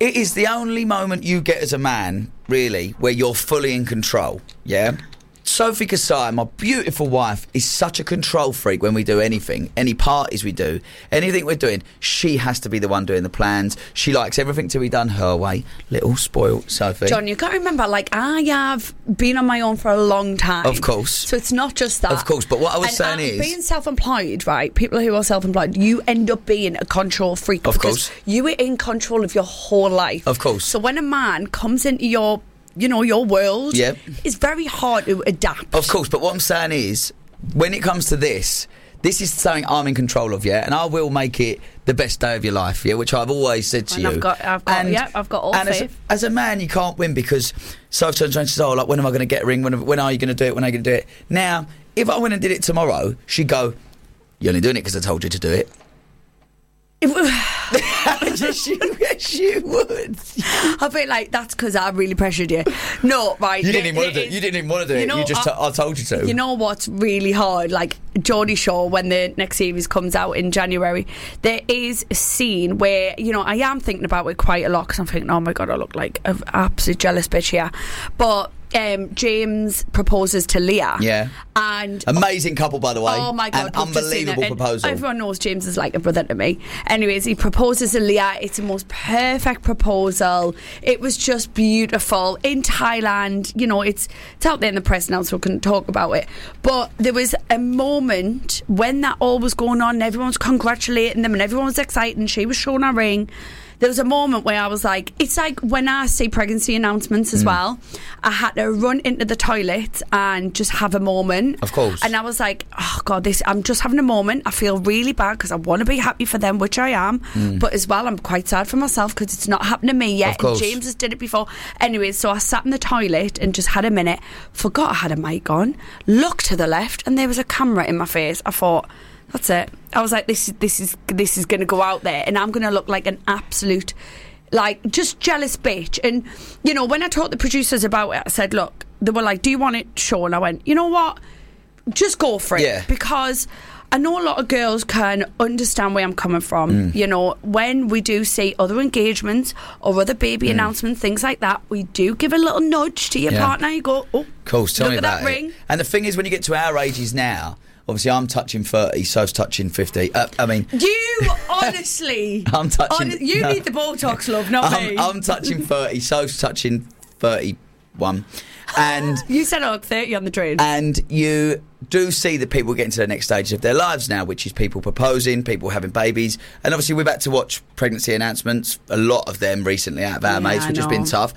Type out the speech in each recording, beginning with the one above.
it is the only moment you get as a man, really, where you're fully in control. Yeah. Sophie Kasai, my beautiful wife, is such a control freak when we do anything, any parties we do, anything we're doing, she has to be the one doing the plans. She likes everything to be done her way. Little spoiled Sophie. John, you've got to remember, like, I have been on my own for a long time. Of course. So it's not just that. Of course, but what I was saying is... being self-employed, right, people who are self-employed, you end up being a control freak. Of course. You are in control of your whole life. Of course. So when a man comes into your world, yep, it's very hard to adapt. Of course, but what I'm saying is, when it comes to this is something I'm in control of, yeah, and I will make it the best day of your life, yeah, which I've always said to you. I've got all faith. As a man, you can't win because Sophie turns around and says, "Oh, like when am I going to get a ring? When are you going to do it? When are you going to do it?" Now, if I went and did it tomorrow, she'd go, "You're only doing it because I told you to do it." Yes, you would. I feel like that's because I really pressured you. No, right. You didn't even want to do it. You didn't even want to do it. You just I told you to. You know what's really hard? Like Geordie Shore, when the next series comes out in January, there is a scene where, I am thinking about it quite a lot because I'm thinking, oh my God, I look like an absolute jealous bitch here. But James proposes to Leah. Yeah. And amazing couple, by the way. Oh my God. An unbelievable proposal. Everyone knows James is like a brother to me. Anyways, he proposes to Leah. It's the most perfect proposal. It was just beautiful. In Thailand, it's out there in the press now, so we can talk about it. But there was a moment when that all was going on and everyone was congratulating them and everyone was excited and she was showing her ring. There was a moment where I was like, it's like when I see pregnancy announcements as well, I had to run into the toilet and just have a moment. Of course. And I was like, oh God, I'm just having a moment. I feel really bad because I want to be happy for them, which I am. But as well, I'm quite sad for myself because it's not happened to me yet. Of course. And James has did it before. Anyways, so I sat in the toilet and just had a minute, forgot I had a mic on, looked to the left and there was a camera in my face. I thought, that's it. I was like, this is going to go out there and I'm going to look like an absolute, like, just jealous bitch. And, when I talked to the producers about it, I said, look, they were like, do you want it shown? I went, you know what? Just go for it. Yeah. Because I know a lot of girls can understand where I'm coming from. When we do see other engagements or other baby announcements, things like that, we do give a little nudge to your partner. You go, oh, cool, tell me about that ring. And the thing is, when you get to our ages now, obviously, I'm touching 30, So's touching 50. You honestly... I'm touching... you need the Botox, love, not me. I'm touching 30, So's touching 31. And you said 30 on the train. And you do see that people getting to the next stage of their lives now, which is people proposing, people having babies. And obviously, we've had to watch pregnancy announcements, a lot of them recently out of our mates, which has been tough.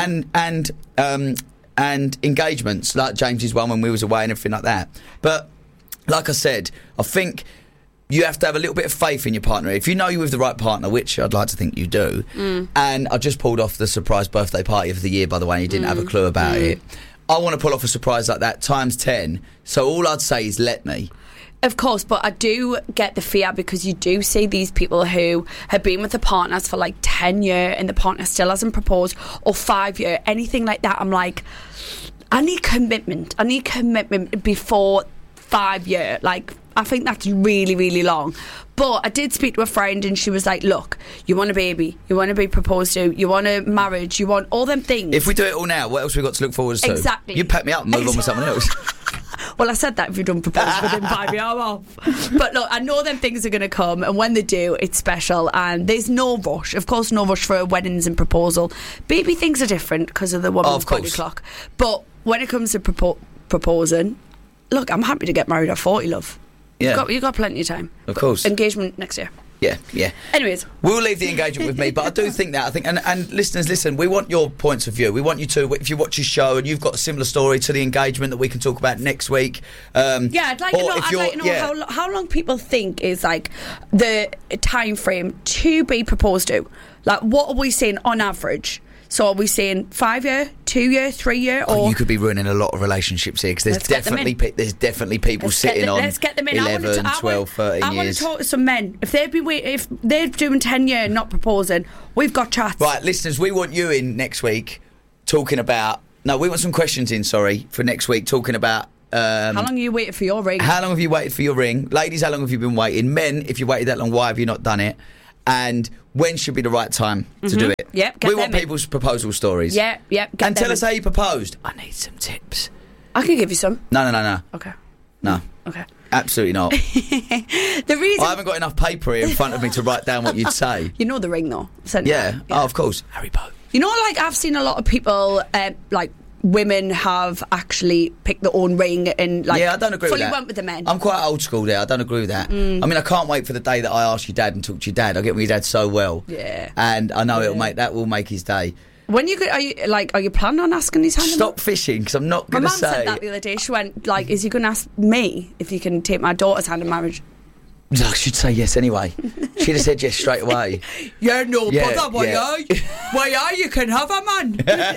And engagements, like James's one when we was away and everything like that. But... like I said, I think you have to have a little bit of faith in your partner. If you know you're with the right partner, which I'd like to think you do, and I just pulled off the surprise birthday party of the year, by the way, and you didn't have a clue about it. I want to pull off a surprise like that times 10. So all I'd say is let me. Of course, but I do get the fear because you do see these people who have been with the partners for like 10 years and the partner still hasn't proposed, or 5 years, anything like that. I'm like, I need commitment. I need commitment before 5 years. Like, I think that's really, really long. But I did speak to a friend and she was like, look, you want a baby, you want to be proposed to, you want a marriage, you want all them things. If we do it all now, what else have we got to look forward to? Exactly. You pack me up and move on with someone else. Well, I said that if you don't propose within 5 years, I'm off. But look, I know them things are going to come, and when they do, it's special, and there's no rush. Of course, no rush for weddings and proposal. Baby things are different because of the woman's body clock. But when it comes to proposing, look, I'm happy to get married at 40, love. Yeah. You've got plenty of time. Of course. Engagement next year. Yeah. Anyways. We'll leave the engagement with me, but I do think that, and listeners, listen, we want your points of view. We want you to, if you watch your show and you've got a similar story to the engagement that we can talk about next week. I'd like to know how long people think is like the time frame to be proposed to. Like, what are we saying on average? So are we saying 5 year, 2 year, 3 year, or you could be ruining a lot of relationships here because there's definitely people sitting on 11, 12, 13 years. I want to talk to some men. If they're doing 10 years not proposing, we've got chats. Right, listeners, we want you in next week talking about. No, we want some questions in. Sorry, for next week talking about. How long have you waited for your ring? How long have you waited for your ring, ladies? How long have you been waiting? Men, if you waited that long, why have you not done it? And when should be the right time to do it. Yep, we want people's proposal stories. Yep. And tell us how you proposed. I need some tips. I can give you some. No. Okay. No. Okay. Absolutely not. The reason I haven't got enough paper here in front of me to write down what you'd say. you know the ring though. Yeah. Oh, of course. Harry Potter. You know, like I've seen a lot of people, like women have actually picked their own ring and like I don't agree with fully that. went with the men. I'm quite old school there. I don't agree with that. I mean, I can't wait for the day that I ask your dad and talk to your dad. I get with your dad so well. Yeah. And I know that will make his day. When you are you planning on asking his hand? Stop fishing, because I'm not going to My mum say. said that the other day. She went like, "Is he going to ask me if he can take my daughter's hand in marriage?" I should say yes anyway. She'd have said yes straight away. Yeah, no, Yeah, bother, why you can have a man.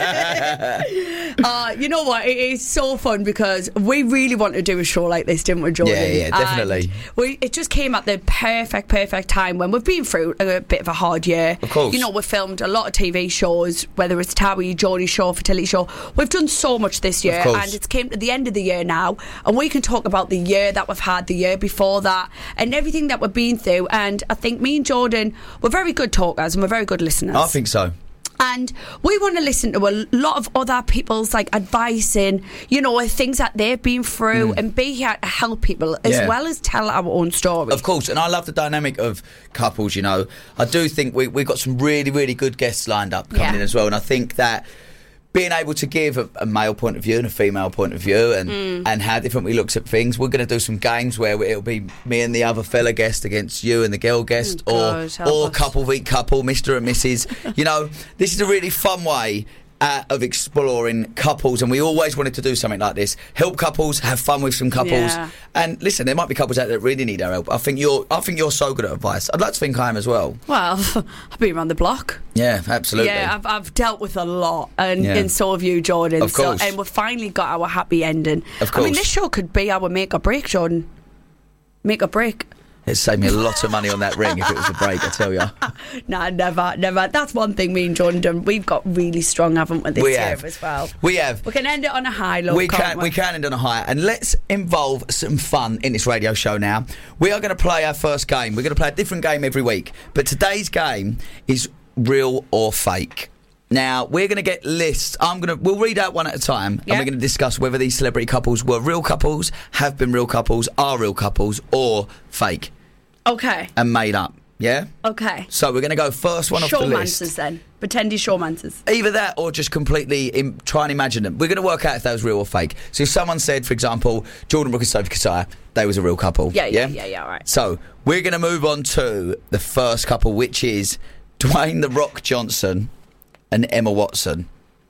You know what? It is so fun because we really want to do a show like this, didn't we, Jordan? Yeah, definitely. And it just came at the perfect time when we've been through a bit of a hard year. Of course. You know, we've filmed a lot of TV shows, whether it's Towie, Geordie's show, Fertility show. We've done so much this year, and it's came to the end of the year now, and we can talk about the year that we've had, the year before that, and everything that we've been through. And I think me and Jordan, we're very good talkers and we're very good listeners. I think so. And we want to listen to a lot of other people's like advice and, you know, things that they've been through and be here to help people as well as tell our own story. Of course, and I love the dynamic of couples, you know. I do think we've got some really, really good guests lined up coming in as well, and I think that being able to give a male point of view and a female point of view and how different we looks at things. We're going to do some games where it'll be me and the other fella guest against you and the girl guest, or couple v couple, Mr. and Mrs. You know, this is a really fun way of exploring couples, and we always wanted to do something like this. Help couples, have fun with some couples, and listen, there might be couples out there that really need our help. I think you're so good at advice. I'd like to think I am as well. Well, I've been around the block. Yeah, absolutely. Yeah, I've dealt with a lot, and so have you, Jordan. Of course. And we've finally got our happy ending. Of course. I mean, this show could be our make or break, Jordan. Make or break. It'd save me a lot of money on that ring if it was a break, I tell you. Nah, never. That's one thing me and Jordan done. We've got really strong, haven't we, this year as well. We have. We can end it on a high, love, We can end on a high. And let's involve some fun in this radio show now. We are going to play our first game. We're going to play a different game every week. But today's game is real or fake. Now, we're going to get lists. We'll read out one at a time, and we're going to discuss whether these celebrity couples were real couples, have been real couples, are real couples, or fake. Okay. And made up. Yeah? Okay. So we're going to go first one off the list. Showmancers then. Pretend you're showmancers. Either that or just completely try and imagine them. We're going to work out if that was real or fake. So if someone said, for example, Jordan Brooke and Sophie Kosaya, they was a real couple. Yeah, all right. So we're going to move on to the first couple, which is Dwayne "The Rock" Johnson and Emma Watson.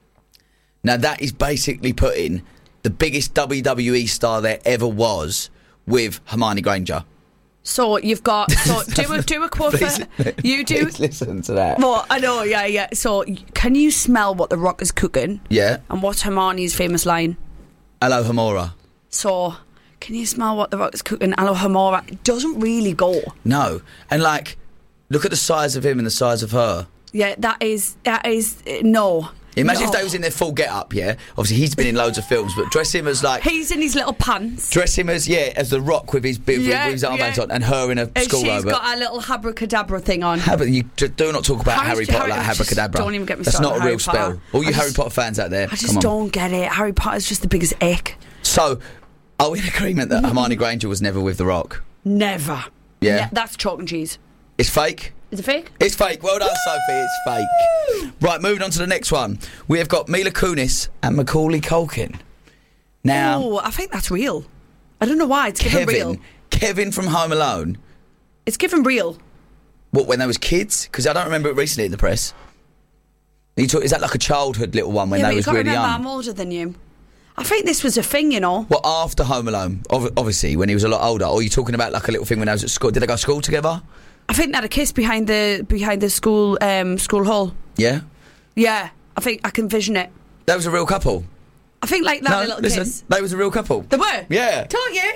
Now that is basically putting the biggest WWE star there ever was with Hermione Granger. So you've got do a quote for you do. Please listen to that. Well, I know, yeah. So can you smell what The Rock is cooking? Yeah. And what's Hermione's famous line? Hello, Hamora. So can you smell what The Rock is cooking? Hello, Hamora. It doesn't really go. No, and like, look at the size of him and the size of her. Yeah, that is no. Imagine if they was in their full get-up, yeah? Obviously, he's been in loads of films, but dress him as like... He's in his little pants. Dress him as The Rock with his armbands on, and her in a school robe. She's got a little abracadabra thing on. You do not talk about Harry Potter like abracadabra. Don't even get me started. That's not a real spell. All you Harry Potter fans out there, I just don't get it. Harry Potter's just the biggest ick. So, are we in agreement that Hermione Granger was never with The Rock? Never. Yeah. That's chalk and cheese. It's fake? Is it fake? It's fake. Well done, Sophie. It's fake. Right, moving on to the next one. We have got Mila Kunis and Macaulay Culkin. Now, oh, I think that's real. I don't know why. It's given real. Kevin from Home Alone. It's given real. What, when they was kids? Because I don't remember it recently in the press. Is that like a childhood little one when they was really young? I'm older than you. I think this was a thing, you know. Well, after Home Alone, obviously, when he was a lot older. Or are you talking about like a little thing when I was at school? Did they go to school together? I think they had a kiss behind the school hall. Yeah? Yeah, I think I can vision it. That was a real couple? I think like that little kiss. They was a real couple. They were? Yeah. Told you.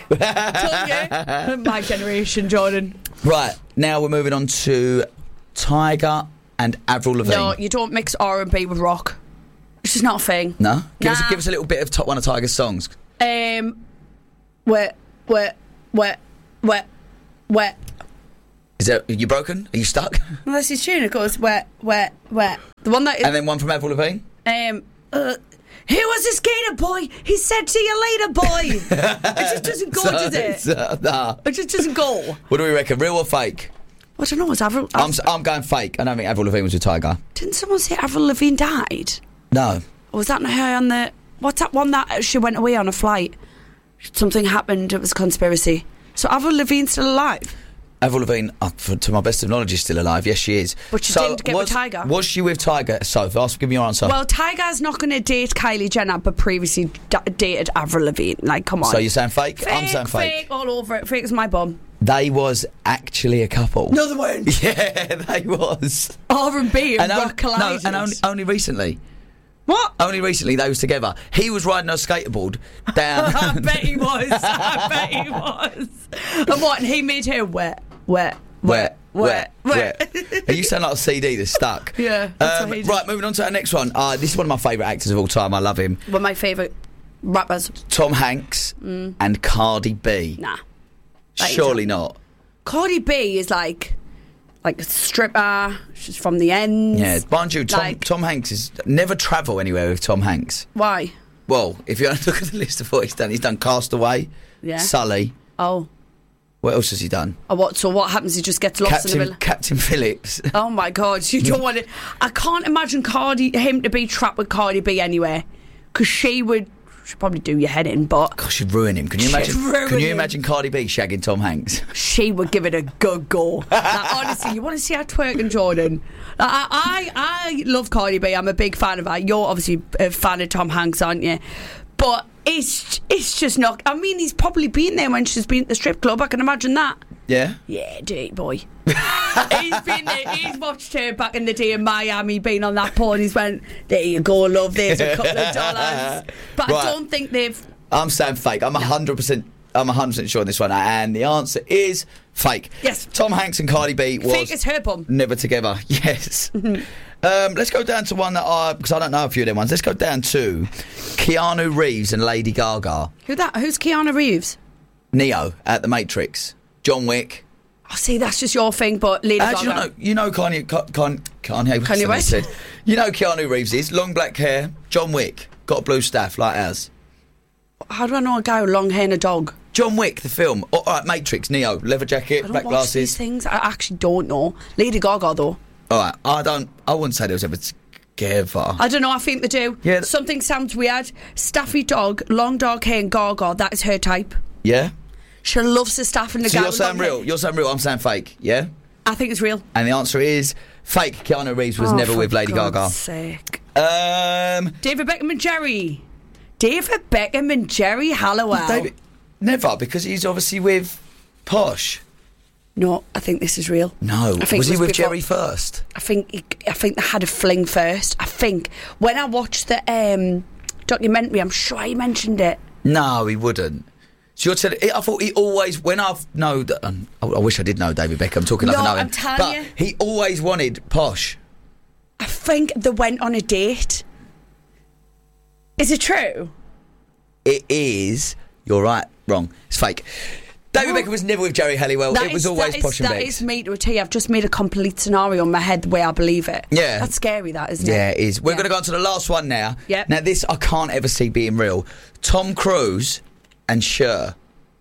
My generation, Jordan. Right, now we're moving on to Tiger and Avril Lavigne. No, you don't mix R&B with rock. It's just not a thing. No? Give us a little bit of top one of Tiger's songs. Wet. Is Are you broken? Are you stuck? Unless his tune, it goes wet. The one that is, And then one from Avril Lavigne? He was a skater boy. He said, "See you later, boy." It just doesn't go, does it? Nah. It just doesn't go. What do we reckon? Real or fake? I don't know. It's Avril. I'm going fake. I don't think Avril Lavigne was with Tyga. Didn't someone say Avril Lavigne died? No. Or was that not her on the... What's that one that she went away on a flight? Something happened. It was a conspiracy. So Avril Lavigne's still alive? Avril Lavigne, to my best of knowledge, is still alive. Yes, she is. But she didn't get with Tyga? Was she with Tyga? So, give me your answer. Well, Tyga's not going to date Kylie Jenner, but previously dated Avril Lavigne. Like, come on. So you're saying fake? Fake, I'm saying fake. Fake all over it. Fake as my bum. They was actually a couple. No, they weren't. Yeah, they was. R&B and rock collided. No, and only recently. What? Only recently they was together. He was riding a skateboard down. I bet he was. And what? And he made her wet. You sound like a CD that's stuck. Yeah. Right, moving on to our next one. This is one of my favourite actors of all time. I love him. One of my favourite rappers. Tom Hanks and Cardi B. Nah. Surely not. Cardi B is like a stripper. She's from the ends. Yeah, mind you, Tom Hanks is never travel anywhere with Tom Hanks. Why? Well, if you look at the list of what he's done Castaway, Sully. Oh. What else has he done? Oh, what? So what happens? He just gets lost in the middle. Captain Phillips. Oh my God! You don't want it. I can't imagine him to be trapped with Cardi B anywhere, because she'd probably do your head in. But gosh, she'd ruin him. Can you imagine Cardi B shagging Tom Hanks? She would give it a good go. Like, honestly, you want to see her twerking, Jordan? I love Cardi B. I'm a big fan of her. You're obviously a fan of Tom Hanks, aren't you? But it's just not. I mean, he's probably been there when she's been at the strip club. I can imagine that. Yeah? Yeah, dirty boy. He's been there. He's watched her back in the day in Miami, been on that pole. He's went, there you go, love, there's a couple of dollars. But right. I don't think they've... I'm saying fake. I'm 100% sure on this one. And the answer is fake. Yes. Tom Hanks and Cardi B was... Fake as her bum. Never together. Yes. Let's go down to one that because I don't know a few of them ones. Let's go down to Keanu Reeves and Lady Gaga. Who's Keanu Reeves? Neo at The Matrix. John Wick. Oh, see, that's just your thing, but Lady Gaga. You know Kanye West? You know Keanu Reeves is. Long black hair, John Wick. Got a blue staff like ours. How do I know a guy with long hair and a dog? John Wick, the film. All right, Matrix, Neo, leather jacket, black glasses. These things. I actually don't know. Lady Gaga, though. All right, I wouldn't say there was ever together. I don't know, I think they do. Yeah. Something sounds weird. Staffy dog, long dark hair and Gaga, that is her type. Yeah? She loves the staff and the So you're saying real, I'm saying fake, yeah? I think it's real. And the answer is fake. Keanu Reeves was never with Lady Gaga. For God's sake. David Beckham and Jerry. David Beckham and Jerry Halliwell. Never, because he's obviously with Posh. No, I think this is real. No, was he with Jerry first? I think they had a fling first. I think when I watched the documentary, I'm sure he mentioned it. No, he wouldn't. So you're telling? I thought he always. I wish I did know David Beckham. Talking like I know him. I'm telling you, he always wanted Posh. I think they went on a date. Is it true? It is. You're right. Wrong. It's fake. David Beckham was never with Jerry Halliwell. It was always Posh and Bex. That is me to a T. I've just made a complete scenario in my head the way I believe it. Yeah. That's scary, that, isn't it? Yeah, it is. We're going to go on to the last one now. Yep. Now, this I can't ever see being real. Tom Cruise and Cher.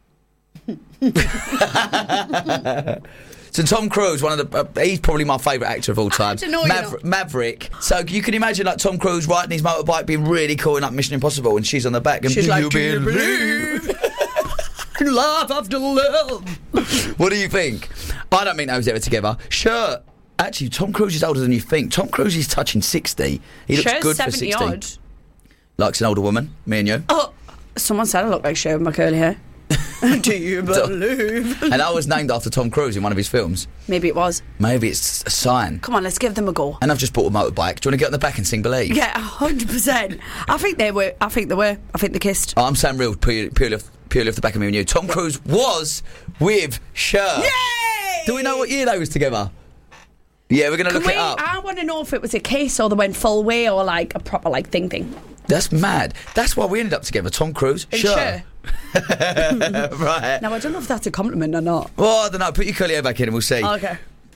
So Tom Cruise, he's probably my favourite actor of all time. Maverick. So you can imagine like Tom Cruise riding his motorbike, being really cool in like Mission Impossible, and she's on the back and she's like, do you believe? Love after love. What do you think? I don't think those ever together. Cher. Actually, Tom Cruise is older than you think. Tom Cruise is touching 60. He looks good for 60. Odd. Likes an older woman, me and you. Oh, someone said I look like Cher with my curly hair. Do you believe? And I was named after Tom Cruise in one of his films. Maybe it was. Maybe it's a sign. Come on, let's give them a go. And I've just bought a motorbike. Do you want to get on the back and sing Believe? Yeah, 100%. I think they were. I think they kissed. Oh, I'm saying real, purely off the back of me and you. Tom Cruise was with Cher. Yay! Do we know what year they was together? Yeah, we're going to look it up. I want to know if it was a kiss or they went full way or like a proper like thing. That's mad. That's why we ended up together. Tom Cruise, Cher. Right. Now, I don't know if that's a compliment or not. Well, I don't know. Put your curly hair back in and we'll see. Okay.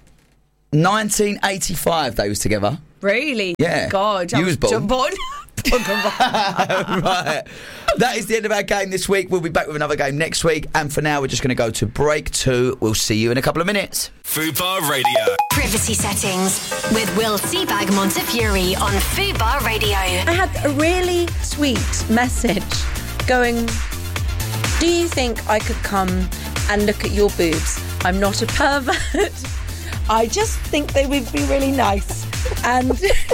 1985 they was together. Really? Yeah. God, You was born. born. Right. That is the end of our game this week. We'll be back with another game next week. And for now, we're just going to go to break 2. We'll see you in a couple of minutes. Fubar Radio. Privacy settings with Will Seabag Montefiore on Fubar Radio. I had a really sweet message going, do you think I could come and look at your boobs? I'm not a pervert. I just think they would be really nice. And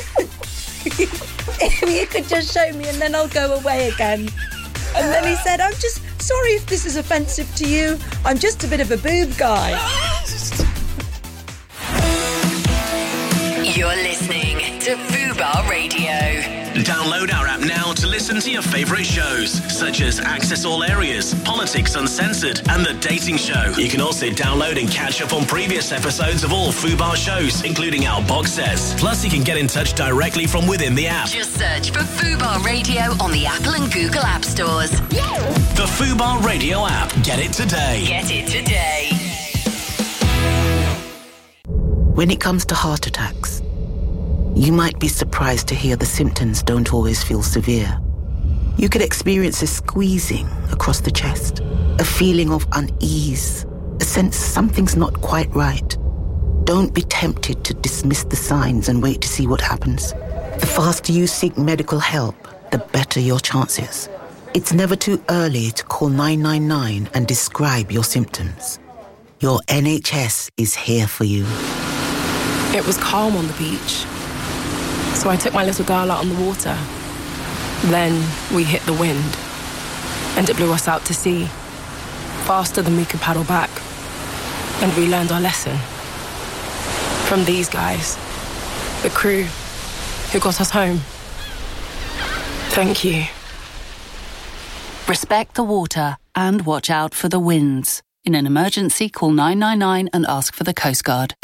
if you could just show me and then I'll go away again. And then he said, I'm just sorry if this is offensive to you. I'm just a bit of a boob guy. You're listening to Fubar Radio. Download our app now to listen to your favourite shows, such as Access All Areas, Politics Uncensored, and The Dating Show. You can also download and catch up on previous episodes of all Fubar shows, including our box sets. Plus, you can get in touch directly from within the app. Just search for Fubar Radio on the Apple and Google App Stores. The Fubar Radio app. Get it today. Get it today. When it comes to heart attacks, you might be surprised to hear the symptoms don't always feel severe. You could experience a squeezing across the chest, a feeling of unease, a sense something's not quite right. Don't be tempted to dismiss the signs and wait to see what happens. The faster you seek medical help, the better your chances. It's never too early to call 999 and describe your symptoms. Your NHS is here for you. It was calm on the beach, so I took my little girl out on the water. Then we hit the wind, and it blew us out to sea, faster than we could paddle back. And we learned our lesson from these guys, the crew who got us home. Thank you. Respect the water and watch out for the winds. In an emergency, call 999 and ask for the Coast Guard.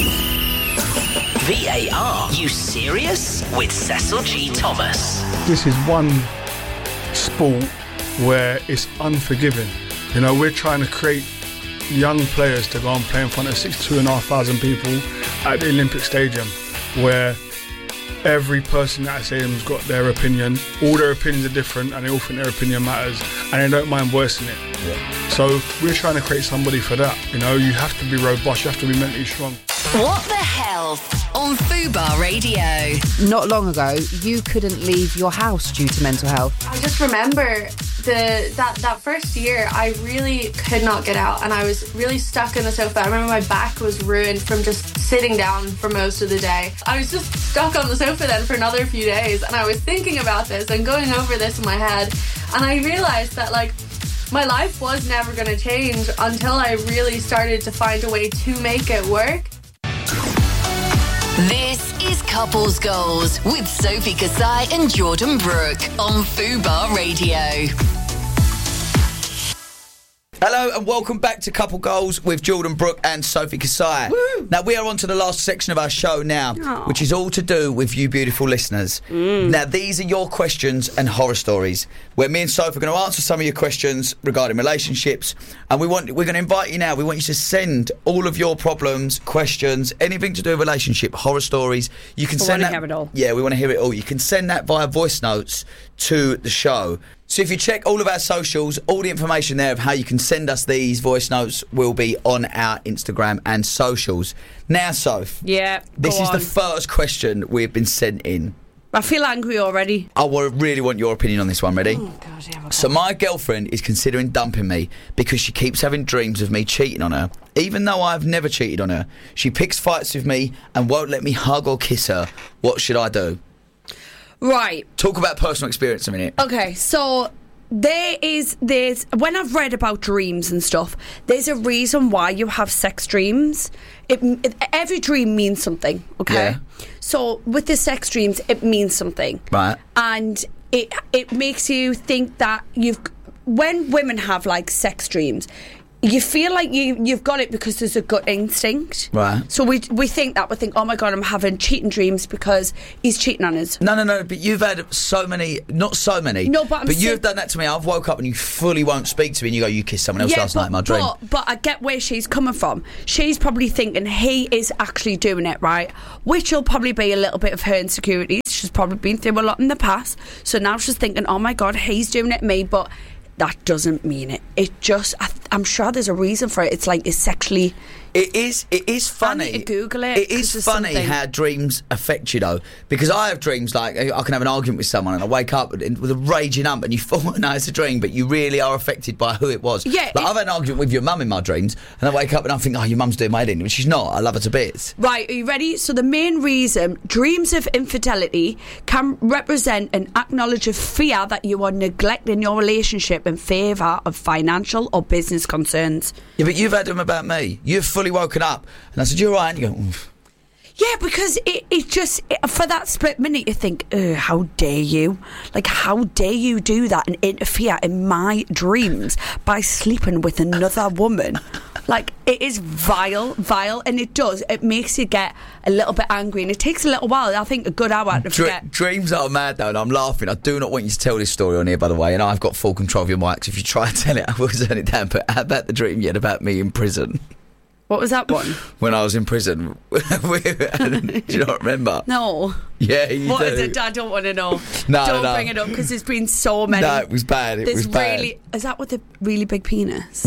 VAR, you serious? With Cecil G. Thomas. This is one sport where it's unforgiving. You know, we're trying to create young players to go and play in front of 62,500 people at the Olympic Stadium, where every person at that stadium's got their opinion. All their opinions are different and they all think their opinion matters and they don't mind voicing it. Yeah. So we're trying to create somebody for that. You know, you have to be robust, you have to be mentally strong. What the Health on Fubar Radio. Not long ago, you couldn't leave your house due to mental health. I just remember that first year, I really could not get out and I was really stuck in the sofa. I remember my back was ruined from just sitting down for most of the day. I was just stuck on the sofa then for another few days and I was thinking about this and going over this in my head, and I realised that, like, my life was never going to change until I really started to find a way to make it work. This is Couples Goals with Sophie Kasai and Jordan Brooke on Fubar Radio. Hello and welcome back to Couple Goals with Jordan Brooke and Sophie Kasai. Woo. Now we are on to the last section of our show now, which is all to do with you beautiful listeners. Now these are your questions and horror stories, where me and Sophie are going to answer some of your questions regarding relationships, and we're going to invite you now. We want you to send all of your problems, questions, anything to do with relationship, horror stories. You can send that. We want to hear it all. Yeah, we want to hear it all. You can send that via voice notes to the show. So if you check all of our socials, all the information there of how you can send us these voice notes will be on our Instagram and socials. Now, Soph. Yeah, this is the first question we've been sent in. I feel angry already. I really want your opinion on this one. Ready? Oh, God, yeah, so my girlfriend is considering dumping me because she keeps having dreams of me cheating on her. Even though I've never cheated on her, she picks fights with me and won't let me hug or kiss her. What should I do? Right. Talk about personal experience a minute. Okay, so there's when I've read about dreams and stuff, there's a reason why you have sex dreams. Every dream means something, okay? Yeah. So with the sex dreams, it means something. Right. And it makes you think that when women have like sex dreams, you feel like you've got it because there's a gut instinct. Right. So we think that. We think, oh my God, I'm having cheating dreams because he's cheating on us. No, but you've had so many, not so many. No, but you've done that to me. I've woke up and you fully won't speak to me and you go, you kissed someone else last night in my dream. But I get where she's coming from. She's probably thinking he is actually doing it, right? Which will probably be a little bit of her insecurities. She's probably been through a lot in the past. So now she's thinking, oh my God, he's doing it to me, but that doesn't mean it. It just, I'm sure there's a reason for it. It's like it's sexually. It is funny. I need to Google it. It is funny how dreams affect you, though, because I have dreams like I can have an argument with someone and I wake up with a raging ump and you thought, no, it's a dream, but you really are affected by who it was. Yeah, like I've had an argument with your mum in my dreams and I wake up and I think, oh, your mum's doing my head in, but she's not. I love her to bits. Right, are you ready? So the main reason dreams of infidelity can represent an acknowledge of fear that you are neglecting your relationship in favour of financial or business concerns. Yeah, but you've had them about me. You've fully woken up and I said, you're right, and you go, oof. Yeah, because it just for that split minute you think, how dare you? Like, how dare you do that and interfere in my dreams by sleeping with another woman? Like, it is vile, and it makes you get a little bit angry, and it takes a little while, I think a good hour to forget. Dreams are mad though, and I'm laughing. I do not want you to tell this story on here, by the way, and I've got full control of your mics. If you try to tell it, I will turn it down. But how about the dream you had about me in prison? What was that one? When I was in prison. Do you not remember? No. Yeah, you What do. is it? I don't want to know. No, don't bring it up because there's been so many. No, it was bad. Is that with the really big penis?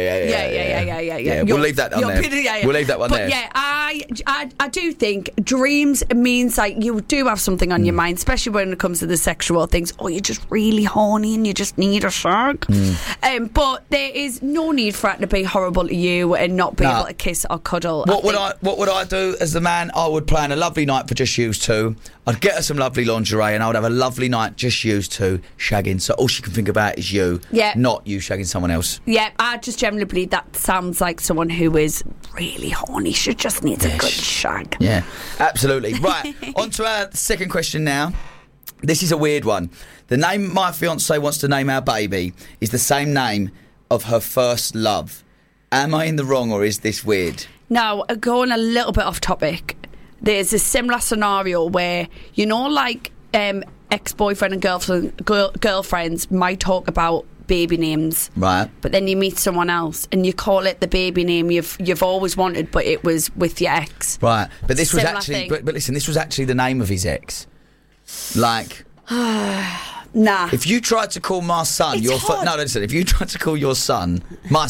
Yeah. We'll leave that on there. We'll leave that one there. But yeah, I do think dreams means like you do have something on your mind, especially when it comes to the sexual things. Oh, you're just really horny and you just need a shag. But there is no need for it to be horrible to you and not be able to kiss or cuddle. What would I do as the man? I would plan a lovely night for just you two. I'd get her some lovely lingerie and I would have a lovely night just you two shagging, so all she can think about is you, not you shagging someone else. Yeah, I just generally believe that sounds like someone who is really horny. She just needs a good shag. Yeah, absolutely. Right, on to our second question now. This is a weird one. The name my fiancée wants to name our baby is the same name of her first love. Am I in the wrong or is this weird? Now, going a little bit off topic, there's a similar scenario where, you know, like ex-boyfriend and girlfriends might talk about baby names, right? But then you meet someone else and you call it the baby name you've always wanted, but it was with your ex, right? But this similar was actually, thing. but listen, this was actually the name of his ex. Like, nah. If you tried to call my son, listen. If you tried to call your son, our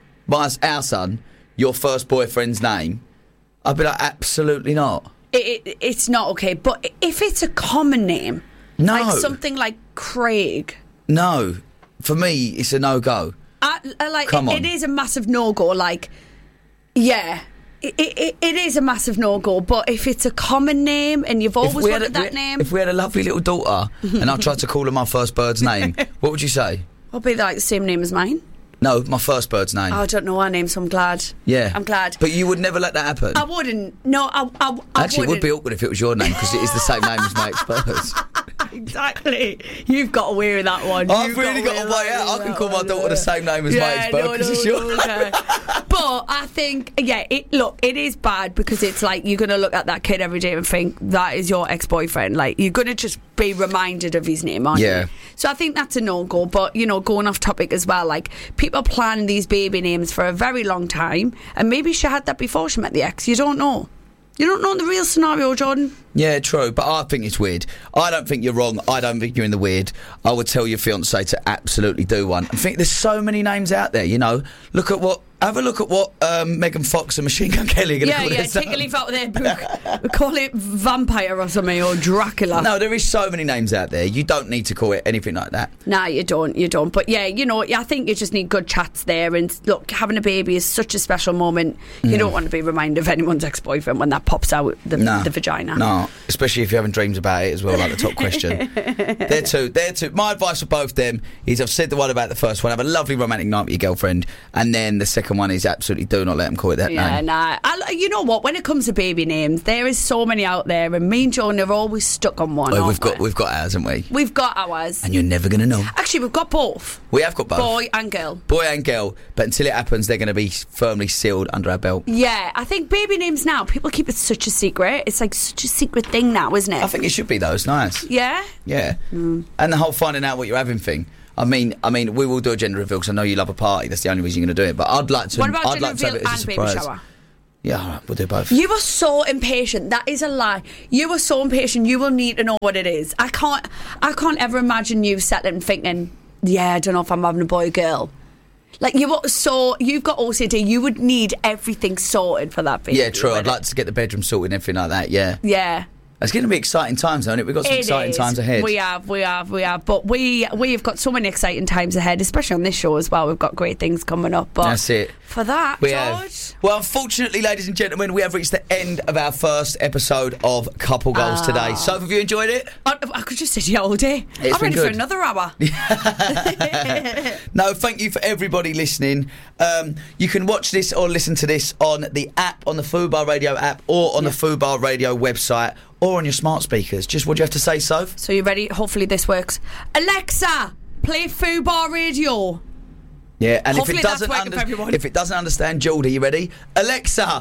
son, your first boyfriend's name, I'd be like, absolutely not. It's not okay. But if it's a common name, like something like Craig, no, for me it's a no-go. Come on. It is a massive no-go. Like, yeah, it is a massive no-go. But if it's a common name and you've always wanted that name, if we had a lovely little daughter and I tried to call her my first bird's name, what would you say? I'll be like the same name as mine. No, my first bird's name. I don't know her name, so I'm glad. Yeah. I'm glad. But you would never let that happen? I wouldn't. No, I Actually, wouldn't. It would be awkward if it was your name, because it is the same name as my ex-birds. Exactly. You've got away with that one. I've really got away out. I can call my daughter the same name as my ex-bird, because it's your name. But I think, it is bad, because it's like you're going to look at that kid every day and think that is your ex-boyfriend. Like, you're going to just be reminded of his name, aren't you? So I think that's a no-go. But, going off topic as well, like, people plan these baby names for a very long time, and maybe she had that before she met the ex. You don't know. You don't know the real scenario, Jordan. Yeah, true, but I think it's weird. I don't think you're wrong. I don't think you're in the weird. I would tell your fiancé to absolutely do one. I think there's so many names out there, Have a look at what Megan Fox and Machine Gun Kelly are going to call it. Take a leaf out of their book. We call it Vampire or something, or Dracula. No, there is so many names out there. You don't need to call it anything like that. Nah, you don't. But I think you just need good chats there. And look, having a baby is such a special moment. You don't want to be reminded of anyone's ex-boyfriend when that pops out the vagina. No, not. Especially if you're having dreams about it as well, like the top question. They're two. My advice for both them is, I've said the one about the first one, have a lovely romantic night with your girlfriend, and then the second one is absolutely do not let them call it that name. Nah. You know what? When it comes to baby names, there is so many out there, and me and John are always stuck on one. We've got ours, haven't we? We've got ours. And you're never going to know. Actually, we've got both. We have got both. Boy and girl. Boy and girl. But until it happens, they're going to be firmly sealed under our belt. Yeah, I think baby names now, people keep it such a secret. It's like such a secret thing now, isn't it? I think it should be though. It's nice. Yeah? Yeah. And the whole finding out what you're having thing. I mean, we will do a gender reveal because I know you love a party. That's the only reason you're going to do it. But I'd like to. What about I'd gender like to have it reveal as a and baby surprise. shower? Yeah, all right, we'll do both. You are so impatient. That is a lie. You are so impatient. You will need to know what it is. I can't ever imagine you settling and thinking, yeah, I don't know if I'm having a boy or girl. Like, you've got OCD. You would need everything sorted for that baby. Yeah, true. I'd like to get the bedroom sorted and everything like that. Yeah. Yeah. It's going to be exciting times, though, isn't it? We've got some exciting times ahead. We have. But we've got so many exciting times ahead, especially on this show as well. We've got great things coming up. But that's it. For that, we George. Have. Well, unfortunately, ladies and gentlemen, we have reached the end of our first episode of Couple Goals today. So, have you enjoyed it? I could just sit here all day. I'm ready for another hour. No, thank you for everybody listening. You can watch this or listen to this on the app, on the Fubar Radio app, or on the Fubar Radio website, or on your smart speakers. Just what do you have to say, Soph? So you ready? Hopefully this works. Alexa, play Fubar Radio. Yeah, and hopefully if it doesn't understand Geordie, you ready? Alexa.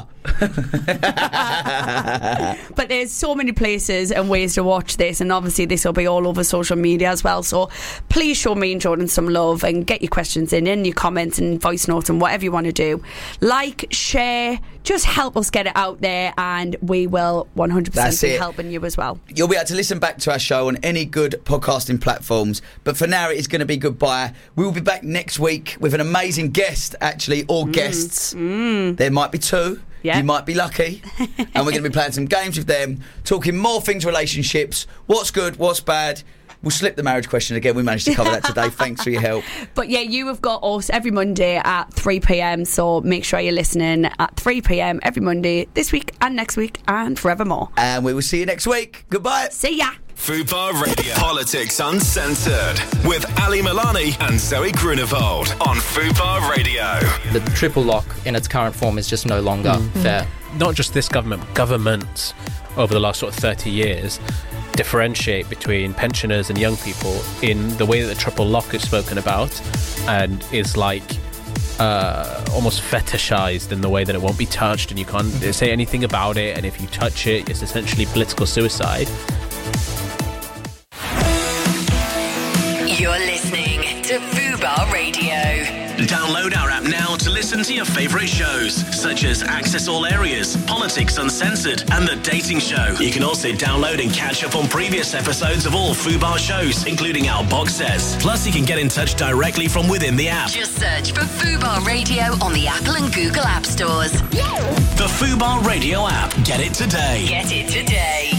But there's so many places and ways to watch this, and obviously this will be all over social media as well. So please show me and Jordan some love and get your questions in your comments and voice notes and whatever you want to do. Like, share, just help us get it out there, and we will 100% be helping you as well. You'll be able to listen back to our show on any good podcasting platforms. But for now, it is going to be goodbye. We will be back next week with an amazing guest, actually, or guests. There might be two. You might be lucky. And we're going to be playing some games with them, talking more things, relationships, what's good, what's bad. We'll slip the marriage question again. We managed to cover that today. Thanks for your help. But yeah, you have got us every Monday at 3 p.m. So make sure you're listening at 3 p.m. every Monday, this week and next week and forevermore. And we will see you next week. Goodbye. See ya. Fubar Radio. Politics Uncensored with Ali Milani and Zoe Grunewald on Fubar Radio. The triple lock in its current form is just no longer fair. Not just this government, but governments over the last sort of 30 years differentiate between pensioners and young people in the way that the triple lock is spoken about, and is like almost fetishized in the way that it won't be touched and you can't say anything about it, and if you touch it, it's essentially political suicide. You're listening to Fubar Radio. Download our app now to listen to your favourite shows, such as Access All Areas, Politics Uncensored, and The Dating Show. You can also download and catch up on previous episodes of all Fubar shows, including our box sets. Plus, you can get in touch directly from within the app. Just search for Fubar Radio on the Apple and Google App Stores. The Fubar Radio app. Get it today. Get it today.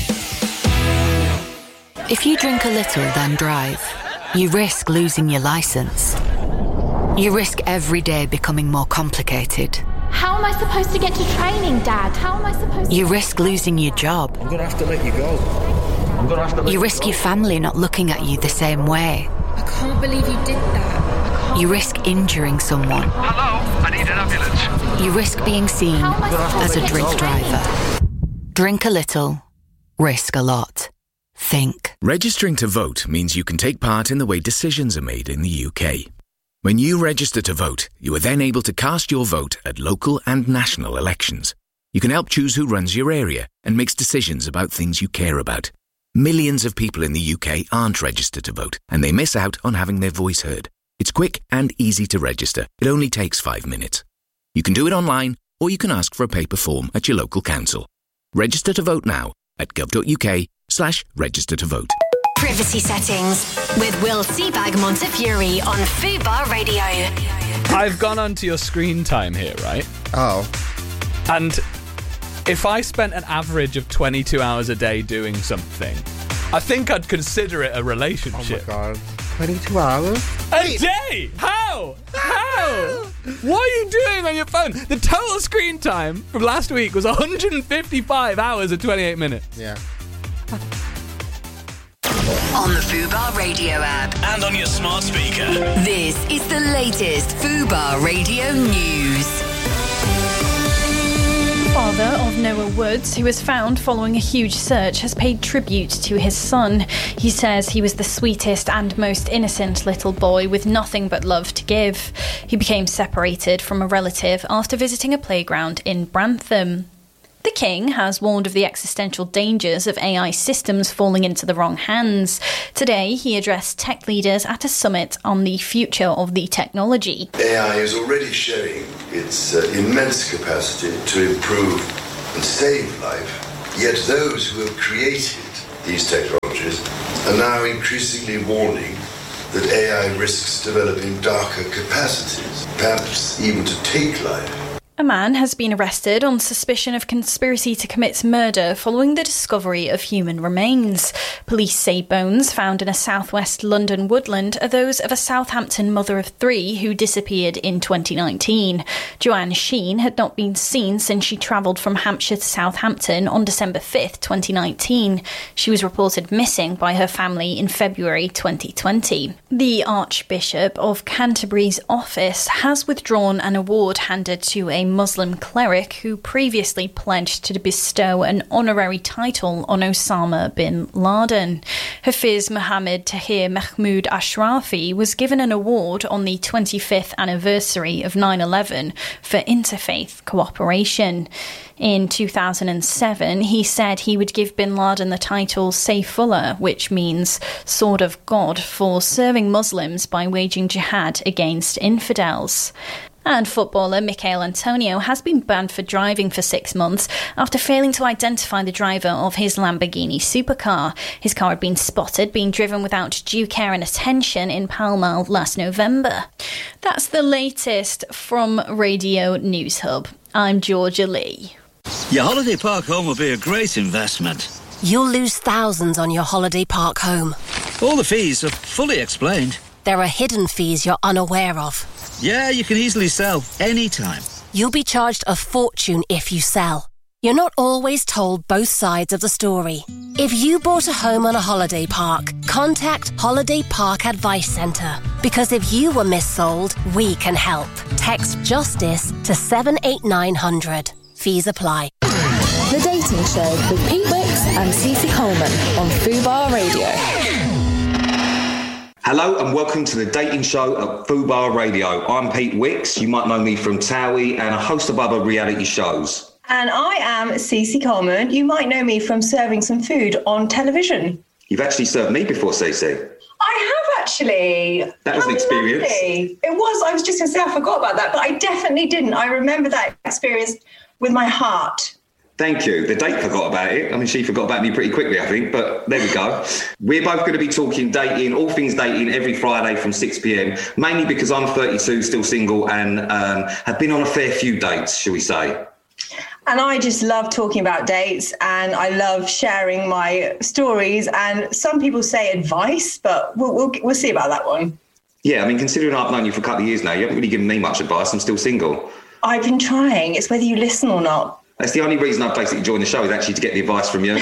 If you drink a little, then drive, you risk losing your license. You risk every day becoming more complicated. How am I supposed to get to training, Dad? How am I supposed to... You risk losing your job. I'm going to have to let you go. You risk your family not looking at you the same way. I can't believe you did that. You risk injuring someone. Hello? I need an ambulance. You risk being seen as a drink driver. Drink a little, risk a lot. Think. Registering to vote means you can take part in the way decisions are made in the UK. When you register to vote, you are then able to cast your vote at local and national elections. You can help choose who runs your area and makes decisions about things you care about. Millions of people in the UK aren't registered to vote, and they miss out on having their voice heard. It's quick and easy to register. It only takes 5 minutes. You can do it online, or you can ask for a paper form at your local council. Register to vote now at gov.uk/register to vote. Privacy settings with Will Seabag Montefiore on Fubar Radio. I've gone onto your screen time here, right? Oh. And if I spent an average of 22 hours a day doing something, I think I'd consider it a relationship. Oh my God. 22 hours. A day? How? What are you doing on your phone? The total screen time from last week was 155 hours and 28 minutes. Yeah. On the Fubar Radio app. And on your smart speaker. This is the latest Fubar Radio news. The father of Noah Woods, who was found following a huge search, has paid tribute to his son. He says he was the sweetest and most innocent little boy with nothing but love to give. He became separated from a relative after visiting a playground in Brantham. The King has warned of the existential dangers of AI systems falling into the wrong hands. Today, he addressed tech leaders at a summit on the future of the technology. AI is already showing its immense capacity to improve and save life, yet those who have created these technologies are now increasingly warning that AI risks developing darker capacities, perhaps even to take life. A man has been arrested on suspicion of conspiracy to commit murder following the discovery of human remains. Police say bones found in a southwest London woodland are those of a Southampton mother of three who disappeared in 2019. Joanne Sheen had not been seen since she travelled from Hampshire to Southampton on December 5th, 2019. She was reported missing by her family in February 2020. The Archbishop of Canterbury's office has withdrawn an award handed to a Muslim cleric who previously pledged to bestow an honorary title on Osama bin Laden. Hafiz Mohammed Tahir Mahmoud Ashrafi was given an award on the 25th anniversary of 9/11 for interfaith cooperation. In 2007, he said he would give bin Laden the title Sayfullah, which means Sword of God, for serving Muslims by waging jihad against infidels. And footballer Michail Antonio has been banned for driving for 6 months after failing to identify the driver of his Lamborghini supercar. His car had been spotted being driven without due care and attention in Pall Mall last November. That's the latest from Radio News Hub. I'm Georgia Lee. Your holiday park home will be a great investment. You'll lose thousands on your holiday park home. All the fees are fully explained. There are hidden fees you're unaware of. Yeah, you can easily sell anytime. You'll be charged a fortune if you sell. You're not always told both sides of the story. If you bought a home on a holiday park, contact Holiday Park Advice Centre. Because if you were missold, we can help. Text JUSTICE to 78900. Fees apply. The Dating Show with Pete Wicks and Cece Coleman on Fubar Radio. Hello and welcome to the Dating Show at Fubar Radio. I'm Pete Wicks. You might know me from Towie and a host of other reality shows. And I am Cece Coleman. You might know me from serving some food on television. You've actually served me before, Cece. I have actually. That was an experience. Lovely. It was. I was just going to say I forgot about that, but I definitely didn't. I remember that experience with my heart. Thank you. The date forgot about it. I mean, she forgot about me pretty quickly, I think, but there we go. We're both going to be talking dating, all things dating, every Friday from 6 p.m, mainly because I'm 32, still single, and have been on a fair few dates, shall we say. And I just love talking about dates, and I love sharing my stories, and some people say advice, but we'll see about that one. Yeah, I mean, considering I've known you for a couple of years now, you haven't really given me much advice. I'm still single. I've been trying. It's whether you listen or not. That's the only reason I've basically joined the show, is actually to get the advice from you.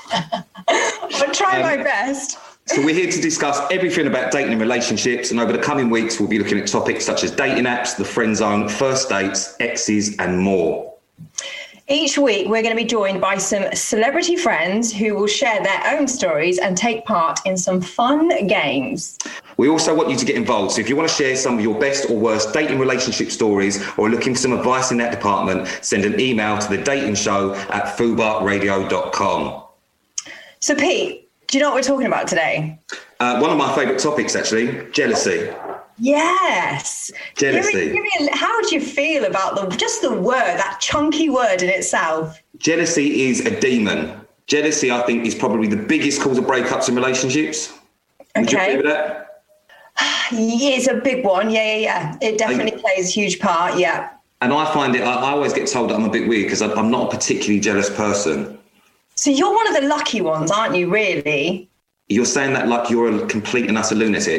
I'll try my best. So we're here to discuss everything about dating and relationships, and over the coming weeks we'll be looking at topics such as dating apps, the friend zone, first dates, exes and more. Each week we're going to be joined by some celebrity friends who will share their own stories and take part in some fun games. We also want you to get involved, so if you want to share some of your best or worst dating relationship stories or are looking for some advice in that department, send an email to thedatingshow@fubarradio.com. So Pete, do you know what we're talking about today? One of my favourite topics, actually, jealousy. Yes. Jealousy. How do you feel about just the word, that chunky word in itself? Jealousy is a demon. Jealousy, I think, is probably the biggest cause of breakups in relationships. Would you agree with that? Yeah, it's a big one. Yeah. It definitely plays a huge part, yeah. And I find it, I always get told that I'm a bit weird because I'm not a particularly jealous person. So you're one of the lucky ones, aren't you, really? You're saying that like you're a complete and utter lunatic?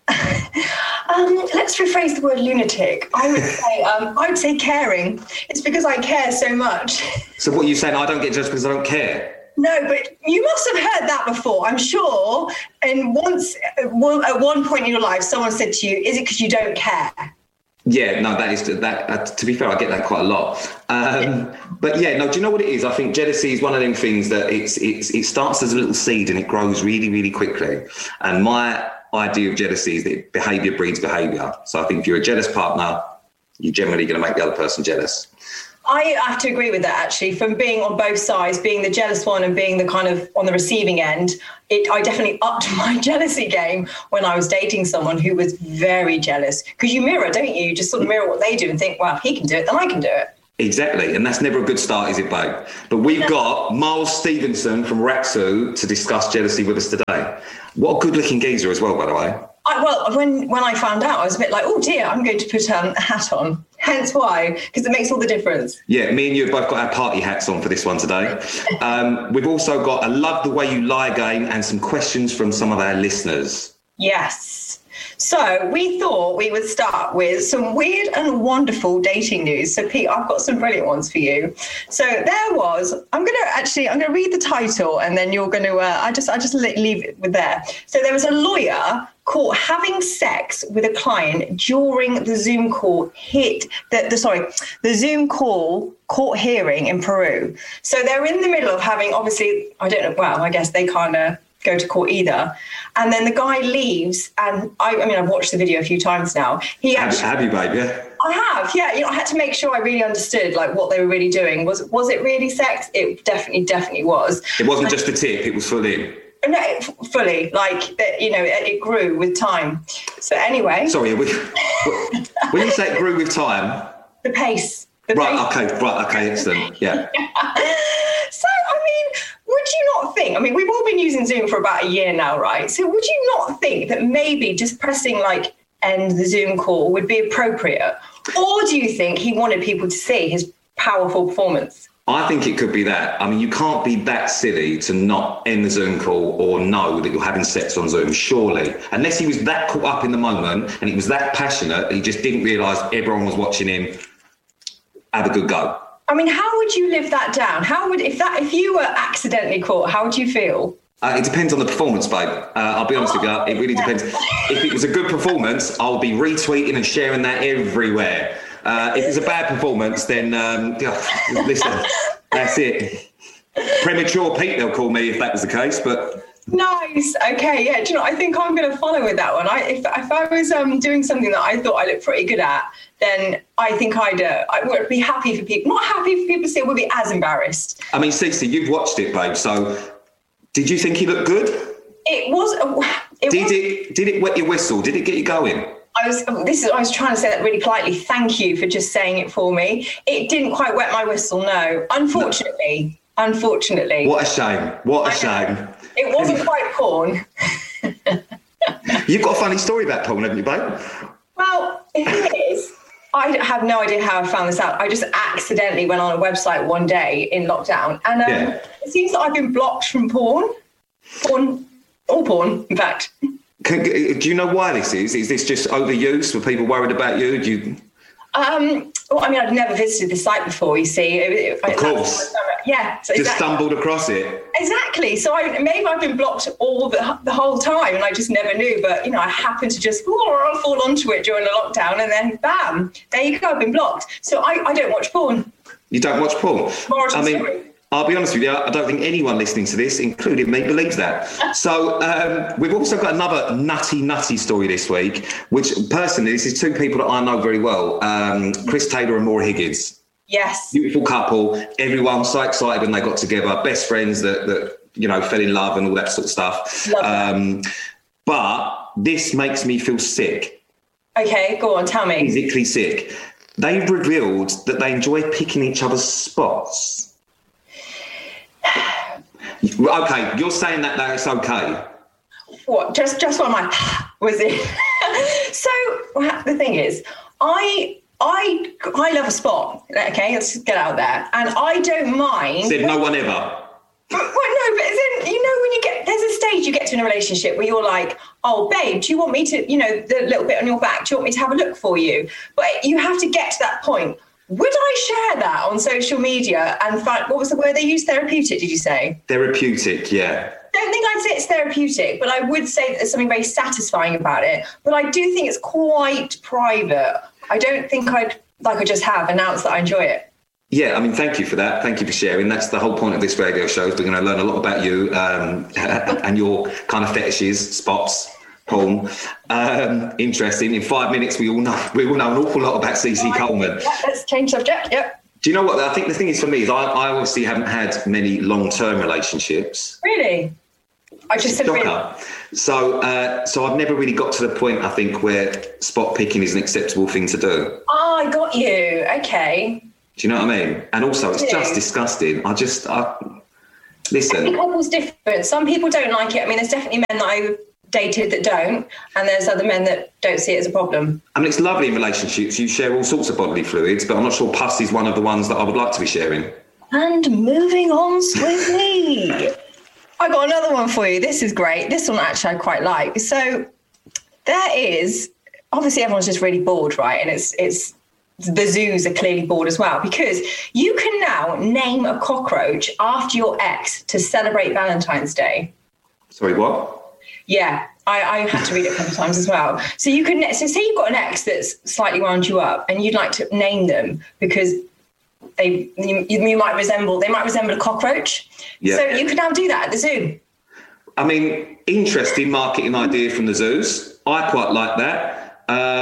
Let's rephrase the word lunatic. I would say caring. It's because I care so much. So what are you saying? I don't get judged because I don't care? No, but you must have heard that before, I'm sure. And at one point in your life, someone said to you, "Is it because you don't care?" Yeah, no, that is that. To be fair, I get that quite a lot. But yeah, no. Do you know what it is? I think jealousy is one of them things that it starts as a little seed and it grows really, really quickly. And my idea of jealousy is that behaviour breeds behaviour. So I think if you're a jealous partner, you're generally going to make the other person jealous. I have to agree with that, actually. From being on both sides, being the jealous one and being the kind of on the receiving end, I definitely upped my jealousy game when I was dating someone who was very jealous. Because you mirror, don't you? You just sort of mirror what they do and think, well, if he can do it, then I can do it. Exactly, and that's never a good start, is it, babe? But we've got Miles Stevenson from Raksu to discuss jealousy with us today. What a good-looking geezer as well, by the way. When I found out, I was a bit like, oh dear, I'm going to put a hat on. Hence why, because it makes all the difference. Yeah, me and you have both got our party hats on for this one today. We've also got a Love the Way You Lie game and some questions from some of our listeners. Yes. So we thought we would start with some weird and wonderful dating news. So Pete, I've got some brilliant ones for you. So there was, I'm going to read the title and then you're going to, I just leave it with there. So there was a lawyer caught having sex with a client during the Zoom call the Zoom call court hearing in Peru. So they're in the middle of having, obviously, I don't know, well, I guess they kind of go to court either. And then the guy leaves, and I've watched the video a few times now. Have you, babe? Yeah. I have, yeah. I had to make sure I really understood what they were really doing. Was it really sex? It definitely was. It wasn't just a tip; it was fully. No, fully. It grew with time. So anyway. Sorry, when you say it grew with time. The pace. Okay, excellent. Yeah. So, would you not think, we've all been using Zoom for about a year now, right? So would you not think that maybe just pressing end the Zoom call would be appropriate? Or do you think he wanted people to see his powerful performance? I think it could be that. You can't be that silly to not end the Zoom call or know that you're having sex on Zoom, surely. Unless he was that caught up in the moment and he was that passionate, he just didn't realise everyone was watching him. Have a good go. How would you live that down? If you were accidentally caught, how would you feel? It depends on the performance, babe. I'll be honest with you. It really depends. If it was a good performance, I'll be retweeting and sharing that everywhere. If it's a bad performance, then listen, that's it. Premature Pete, they'll call me if that was the case, but... Nice. Okay, yeah. Do you know, I think I'm going to follow with that one. If I was doing something that I thought I looked pretty good at, then I think I would be happy for people. Not happy for people to see it, would be as embarrassed. Cece, you've watched it, babe. So, did you think he looked good? It was. Did it wet your whistle? Did it get you going? I was trying to say that really politely. Thank you for just saying it for me. It didn't quite wet my whistle, no. Unfortunately. What a shame. It wasn't quite porn. You've got a funny story about porn, haven't you, babe? Well, the thing is, I have no idea how I found this out. I just accidentally went on a website one day in lockdown, and it seems that I've been blocked from porn, all porn, in fact. Do you know why this is? Is this just overuse? Were people worried about you? I'd never visited the site before, you see. Of course. Yeah. So just stumbled across it. Exactly. So maybe I've been blocked all the whole time and I just never knew. But, I happened to just fall onto it during the lockdown and then, bam, there you go, I've been blocked. So I don't watch porn. You don't watch porn? I'll be honest with you, I don't think anyone listening to this, including me, believes that. So we've also got another nutty story this week, which personally, this is two people that I know very well, Chris Taylor and Maura Higgins. Yes. Beautiful couple. Everyone so excited when they got together. Best friends that fell in love and all that sort of stuff. But this makes me feel sick. Okay, go on, tell me. Physically sick. They've revealed that they enjoy picking each other's spots. Okay, you're saying that it's okay. What? Just what was it? So the thing is, I love a spot. Okay, let's get out there, and I don't mind. Said no one ever. Well, no, but as in, you know, when there's a stage you get to in a relationship where you're like, oh, babe, do you want me to, you know, the little bit on your back, do you want me to have a look for you? But you have to get to that point. Would I share that on social media and find, what was the word they used? Therapeutic, did you say? Therapeutic, yeah. I don't think I'd say it's therapeutic, but I would say that there's something very satisfying about it. But I do think it's quite private. I don't think I'd, like I just have, announced that I enjoy it. Yeah, I mean, thank you for that. Thank you for sharing. That's the whole point of this radio show. Is we're going to learn a lot about you and your kind of fetishes, spots, porn. Interesting. In 5 minutes, we will know an awful lot about CeCe Coleman. Yeah, let's change subject. Yep. Do you know what? I think the thing is for me is I obviously haven't had many long-term relationships. Really? I just said really. So I've never really got to the point, I think, where spot picking is an acceptable thing to do. Oh, I got you. Okay. Do you know what I mean? And also, it's just disgusting. Listen. Every couple's different. Some people don't like it. I mean, there's definitely men that I've dated that don't, and there's other men that don't see it as a problem. I mean, it's lovely in relationships. You share all sorts of bodily fluids, but I'm not sure pus is one of the ones that I would like to be sharing. And moving on swiftly. I got another one for you. This is great. This one actually I quite like. So there is, obviously everyone's just really bored, right? And it's the zoos are clearly bored as well, because you can now name a cockroach after your ex to celebrate Valentine's Day. Sorry, what? Yeah, I had to read it a couple of times as well. So you can, so say you've got an ex that's slightly wound you up and you'd like to name them because they might resemble a cockroach. Yeah. So you can now do that at the zoo. I mean, interesting marketing idea from the zoos. I quite like that.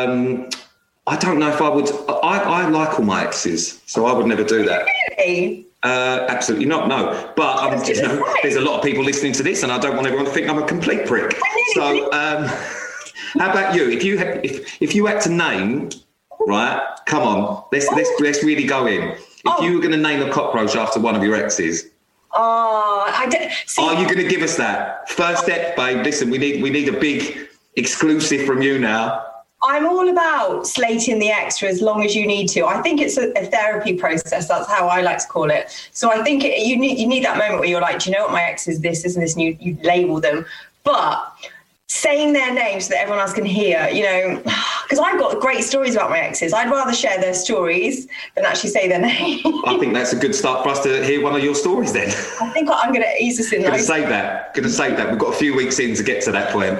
I don't know if I would. I like all my exes, so I would never do that. Really? Absolutely not. No, but there's a lot of people listening to this, and I don't want everyone to think I'm a complete prick. So, how about you? If you had to name, right? Come on, let's really go in. If you were going to name a cockroach after one of your exes, are you going to give us that first step, babe? Listen, we need a big exclusive from you now. I'm all about slating the ex for as long as you need to. I think it's a therapy process. That's how I like to call it. So I think you need that moment where you're like, do you know what, my ex is this, and this, and you label them. But saying their names so that everyone else can hear, you know, because I've got great stories about my exes. I'd rather share their stories than actually say their name. I think that's a good start for us to hear one of your stories then. I think I'm going to ease us in. Going to save that. We've got a few weeks in to get to that point.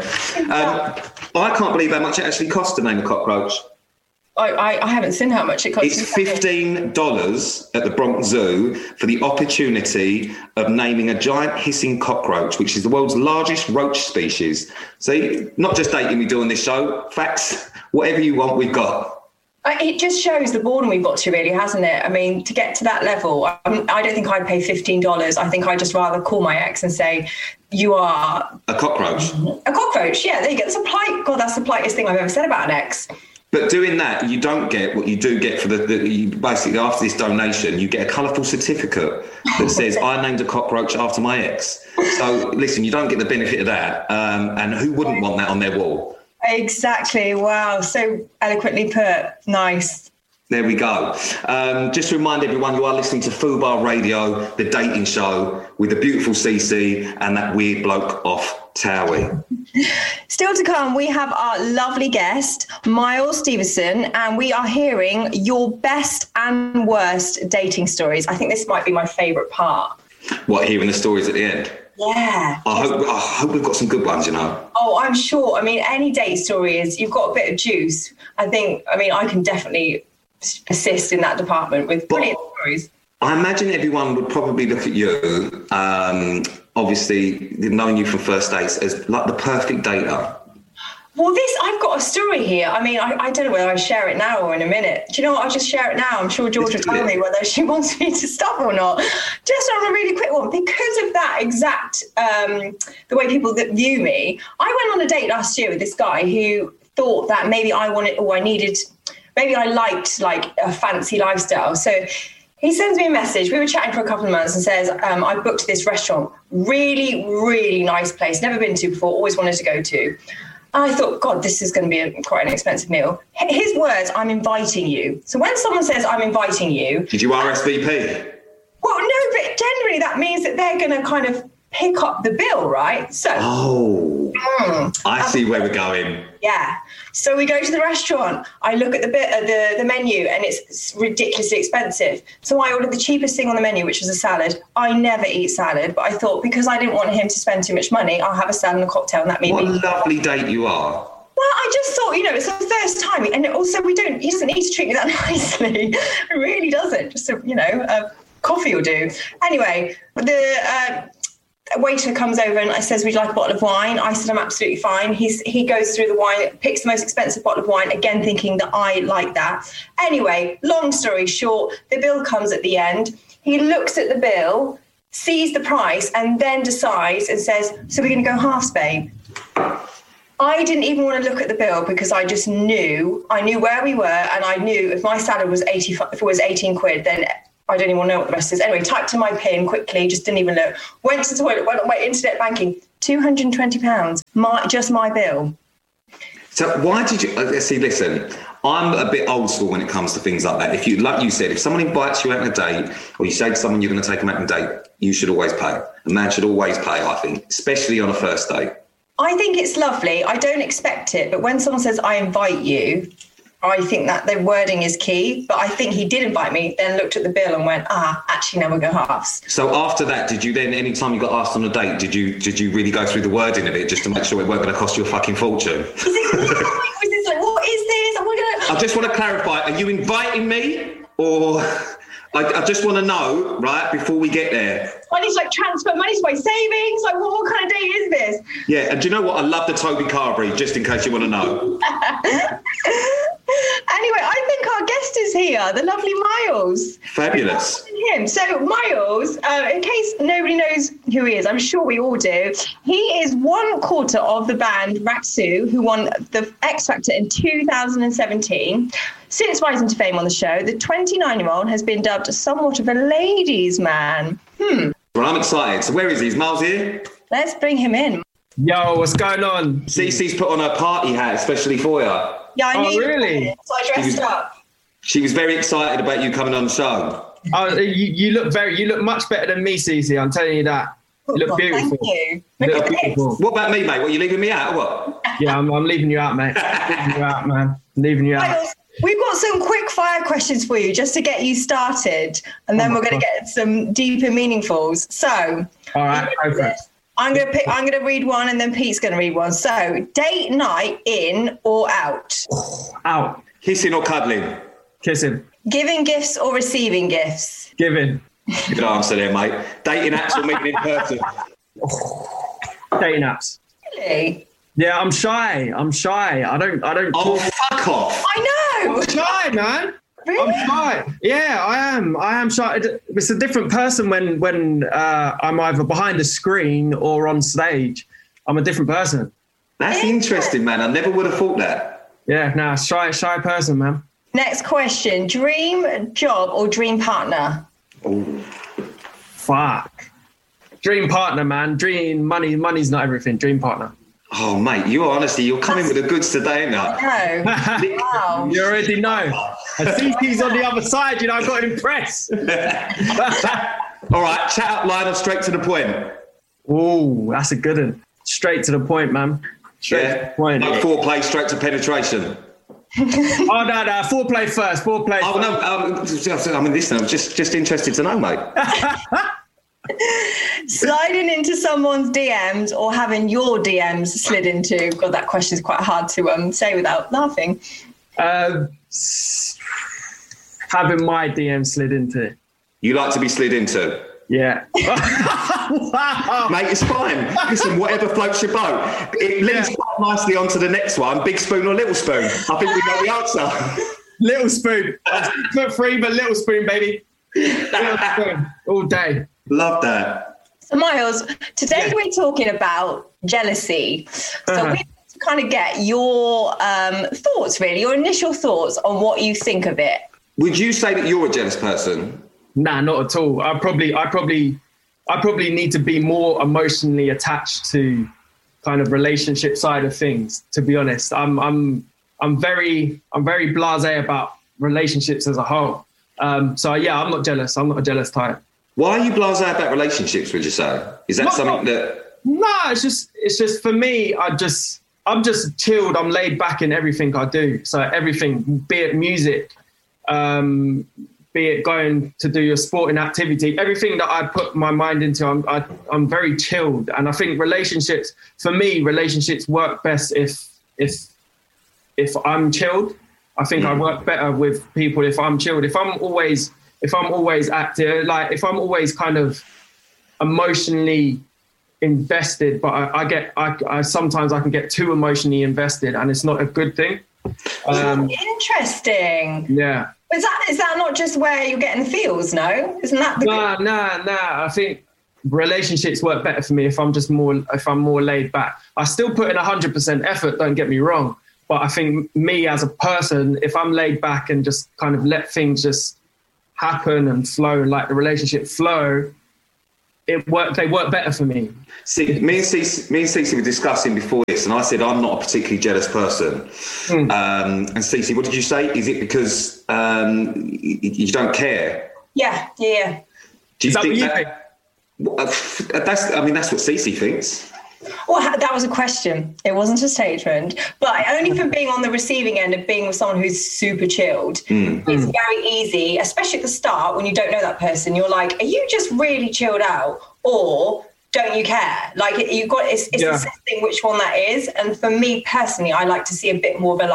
I can't believe how much it actually costs to name a cockroach. I haven't seen how much it costs. It's $15 at the Bronx Zoo for the opportunity of naming a giant hissing cockroach, which is the world's largest roach species. See, not just dating we do on this show, facts, whatever you want, we've got. It just shows the boredom we've got to, really, hasn't it? I mean, to get to that level, I don't think I'd pay $15. I think I'd just rather call my ex and say, you are... A cockroach. A cockroach, yeah, there you go. That's the politest thing I've ever said about an ex. But doing that, you don't get what you do get for basically after this donation, you get a colourful certificate that says, I named a cockroach after my ex. So listen, you don't get the benefit of that. And who wouldn't want that on their wall? Exactly. Wow. So eloquently put. Nice. There we go. Just to remind everyone, you are listening to Fubar Radio, the dating show with the beautiful CeCe and that weird bloke off Towie. Still to come, we have our lovely guest, Miles Stevenson, and we are hearing your best and worst dating stories. I think this might be my favourite part. What, hearing the stories at the end? Yeah. I hope we've got some good ones, you know. Oh, I'm sure. I mean, any date story is, you've got a bit of juice. I can definitely assist in that department with brilliant stories. I imagine everyone would probably look at you, obviously knowing you from first dates, as like the perfect dater. Well, I've got a story here. I mean, I don't know whether I share it now or in a minute. Do you know what? I'll just share it now. I'm sure George will tell me whether she wants me to stop or not. Just on a really quick one, because of that exact, the way people that view me, I went on a date last year with this guy who thought that maybe maybe I liked like a fancy lifestyle. So he sends me a message. We were chatting for a couple of months and says, I booked this restaurant. Really, really nice place. Never been to before. Always wanted to go to. And I thought, God, this is going to be quite an expensive meal. His words, I'm inviting you. So when someone says, I'm inviting you. Did you RSVP? Well, no, but surely that means that they're going to kind of pick up the bill, right? So, I see where we're going. Yeah. So we go to the restaurant. I look at the menu, and it's ridiculously expensive. So I ordered the cheapest thing on the menu, which was a salad. I never eat salad, but I thought because I didn't want him to spend too much money, I'll have a salad and a cocktail, and that made What me. a lovely date you are. Well, I just thought, it's the first time, and also he doesn't need to treat me that nicely. He really doesn't. Just a coffee will do. Anyway, the waiter comes over and says, "Would you like a bottle of wine?" I said, "I'm absolutely fine." He goes through the wine, picks the most expensive bottle of wine, again thinking that I like that. Anyway, long story short, the bill comes at the end. He looks at the bill, sees the price, and then decides and says, "So we're going to go halves, babe?" I didn't even want to look at the bill because I just knew. I knew where we were, and I knew if my salad was 18 quid, then I don't even know what the rest is. Anyway, typed in my PIN quickly, just didn't even look. Went to the toilet, went on my internet banking, £220, just my bill. So why did you see? Listen, I'm a bit old school when it comes to things like that. Like you said, if someone invites you out on a date, or you say to someone you're going to take them out on a date, you should always pay. A man should always pay, I think, especially on a first date. I think it's lovely. I don't expect it, but when someone says I invite you, I think that the wording is key. But I think he did invite me, then looked at the bill and went, actually, now we'll go halves. So after that, did you then, any time you got asked on a date, did you really go through the wording of it just to make sure it weren't going to cost you a fucking fortune? What is this? I just want to clarify, are you inviting me, or I just want to know, right, before we get there. I need to transfer money to my savings. What kind of date is this? Yeah, and do you know what? I love the Toby Carberry, just in case you want to know. Anyway, I think our guest is here, the lovely Miles. Fabulous. Him. So Miles, in case nobody knows who he is, I'm sure we all do. He is one quarter of the band Raksu, who won the X Factor in 2017. Since rising to fame on the show, the 29-year-old has been dubbed somewhat of a ladies' man. Well, I'm excited. So where is he? Is Miles here? Let's bring him in. Yo, what's going on? Cece's put on her party hat especially for you. Yeah, I knew. Really? So I dressed up. She was very excited about you coming on the show. Oh, you look much better than me, Cece. I'm telling you that. You look beautiful. Thank you. You look beautiful. What about me, mate? What, you leaving me out or what? Yeah, I'm leaving you out, mate. Leaving you out, man. Leaving you out. Miles, we've got some quick fire questions for you just to get you started, and then we're going to get some deeper meaningfuls. So, all right, go for it. I'm going to read one, and then Pete's going to read one. So, date night, in or out? Out. Kissing or cuddling? Kissing. Giving gifts or receiving gifts? Giving. Good answer there, mate. Dating apps or meeting in person? Dating apps. Really? Yeah, I'm shy. I don't. Oh, fuck off! I know. I'm shy, man. Really? I'm shy. Yeah, I am shy. It's a different person when I'm either behind a screen or on stage. I'm a different person. That's interesting, man. I never would have thought that. Yeah, shy person, man. Next question: dream job or dream partner? Oh, fuck. Dream partner, man. Dream money. Money's not everything. Dream partner. Oh, mate, you're coming with the goods today, now. No. Wow. You already know. I see he's on the other side, I got impressed. All right, chat up line or straight to the point? Oh, that's a good one. Straight to the point, man. Straight to the point. No foreplay, straight to penetration. Oh, no, foreplay first. Foreplay first. No, I mean, listen, I'm just interested to know, mate. Sliding into someone's DMs or having your DMs slid into? God, that question is quite hard to say without laughing. Having my DM slid into. You like to be slid into? Yeah. Wow. Mate, it's fine. Listen, whatever floats your boat. It leads quite nicely onto the next one. Big spoon or little spoon? I think we know the answer. Little spoon. 6'3", but little spoon, baby. Little spoon. All day. Love that. So Miles, today we're talking about jealousy. So we want to kind of get your thoughts, really, your initial thoughts on what you think of it. Would you say that you're a jealous person? Nah, not at all. I probably need to be more emotionally attached to kind of relationship side of things, to be honest. I'm very blasé about relationships as a whole. So yeah, I'm not jealous. I'm not a jealous type. Why are you blasé about relationships, would you say? Is that something that... No, it's just for me, I'm just chilled. I'm laid back in everything I do. So everything, be it music, be it going to do your sporting activity, everything that I put my mind into, I'm very chilled. And I think relationships work best if I'm chilled. I think I work better with people if I'm chilled. If I'm always active, like if I'm always kind of emotionally invested, but I sometimes I can get too emotionally invested, and it's not a good thing. Interesting. Yeah. Is that not just where you're getting the feels? No, isn't that? Nah. I think relationships work better for me if I'm more laid back. I still put in 100% effort. Don't get me wrong, but I think me as a person, if I'm laid back and just kind of let things just happen and flow, like the relationship flow, they work better for me. See, me and Cece were discussing before this, and I said I'm not a particularly jealous person. And Cece, what did you say? Is it because you don't care? Yeah. Do you think that? That's what Cece thinks. Well, that was a question. It wasn't a statement. But only from being on the receiving end of being with someone who's super chilled, it's very easy, especially at the start when you don't know that person. You're like, are you just really chilled out, or don't you care? Like it's assessing which one that is. And for me personally, I like to see a bit more of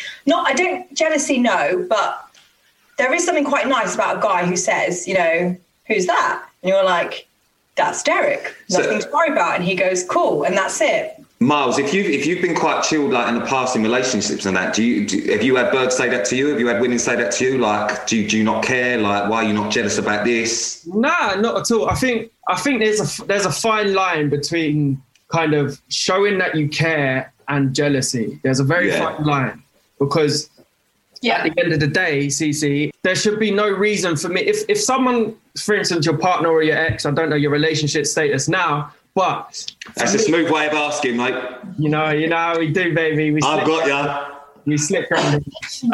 a jealousy, no, but there is something quite nice about a guy who says, who's that? And you're like, that's Derek. Nothing to worry about. And he goes, cool, and that's it. Miles, if you've been quite chilled like in the past in relationships and that, have you had birds say that to you? Have you had women say that to you? Like, do you not care? Like, why are you not jealous about this? Nah, not at all. I think there's a fine line between kind of showing that you care and jealousy. There's a very fine line, because at the end of the day, Cece, there should be no reason for me. If someone, for instance, your partner or your ex, I don't know your relationship status now, but... That's a smooth way of asking, mate. You know how we do, baby. I've got ya. We slip around.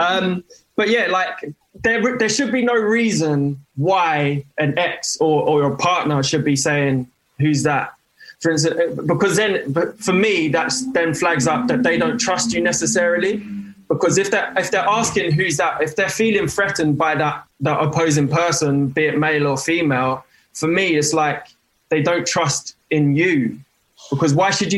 But yeah, like there should be no reason why an ex or your partner should be saying, who's that? For instance, because but for me, that then flags up that they don't trust you necessarily. Because if they're asking who's that, if they're feeling threatened by that opposing person, be it male or female, for me it's like they don't trust in you. Because why should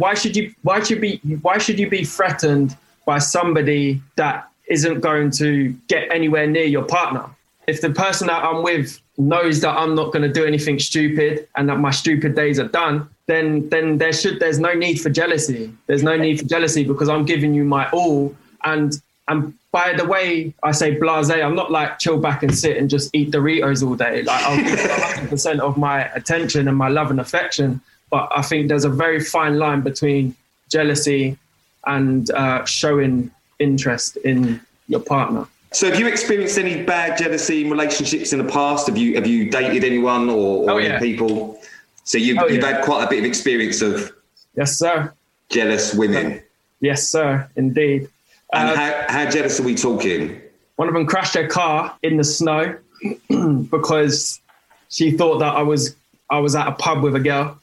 you be threatened by somebody that isn't going to get anywhere near your partner? If the person that I'm with knows that I'm not going to do anything stupid and that my stupid days are done, then there's no need for jealousy. There's no need for jealousy because I'm giving you my all. And by the way, I say blasé, I'm not like chill back and sit and just eat Doritos all day. Like I'll give 100% of my attention and my love and affection. But I think there's a very fine line between jealousy and showing interest in your partner. So have you experienced any bad jealousy in relationships in the past? Have you dated anyone or any people? So you've had quite a bit of experience of... Yes, sir. Jealous women. Yes, sir, indeed. And how jealous are we talking? One of them crashed their car in the snow because she thought that I was at a pub with a girl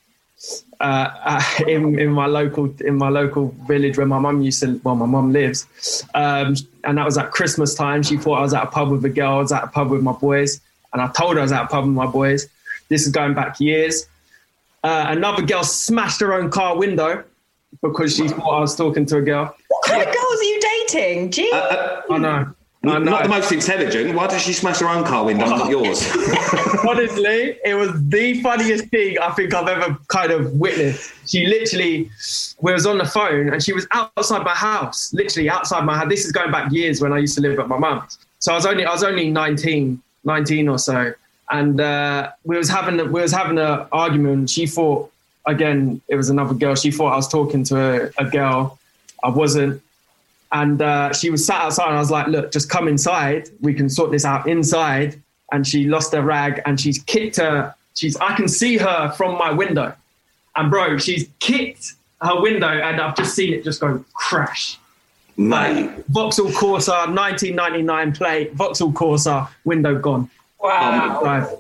in my local village where my mum lives, and that was at Christmas time. She thought I was at a pub with a girl. I was at a pub with my boys, and I told her I was at a pub with my boys. This is going back years. Another girl smashed her own car window because she thought I was talking to a girl. What kind of girls are you dating? Gee. I know. Not the most intelligent. Why did she smash her own car window, not yours? Honestly, it was the funniest thing I think I've ever kind of witnessed. She literally was on the phone and she was outside my house, literally outside my house. This is going back years when I used to live at my mum's. So I was only 19 or so. And we was having an argument. She thought, again, it was another girl. She thought I was talking to a girl. I wasn't. And she was sat outside and I was like, look, just come inside. We can sort this out inside. And she lost her rag and she's kicked her. I can see her from my window. And bro, she's kicked her window and I've just seen it just go crash. Mate. Like, Vauxhall Corsa, 1999 plate, Vauxhall Corsa, window gone. Wow.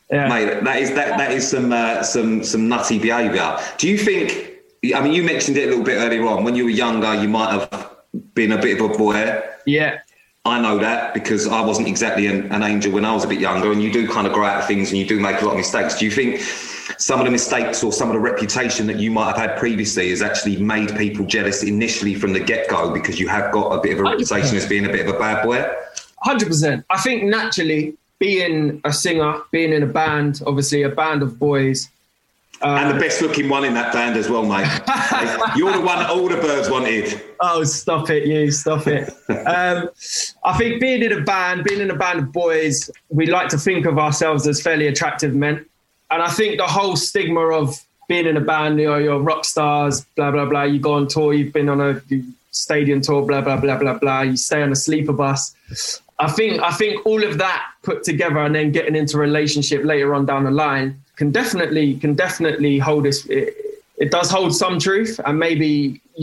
Mate, that is some nutty behaviour. Do you think? I mean, you mentioned it a little bit earlier on. When you were younger, you might have been a bit of a boy. Yeah. I know that because I wasn't exactly an angel when I was a bit younger, and you do kind of grow out of things and you do make a lot of mistakes. Do you think some of the mistakes or some of the reputation that you might have had previously has actually made people jealous initially from the get-go because you have got a bit of a reputation as being a bit of a bad boy? 100%. I think naturally, being a singer, being in a band, obviously a band of boys. And the best looking one in that band as well, mate. You're the one that all the birds wanted. Oh, stop it, stop it. I think being in a band of boys, we like to think of ourselves as fairly attractive men. And I think the whole stigma of being in a band, you're rock stars, blah, blah, blah. You go on tour, you've been on a stadium tour, blah, blah, blah, blah, blah. You stay on a sleeper bus. I think all of that put together and then getting into a relationship later on down the line can definitely hold this. It does hold some truth, and maybe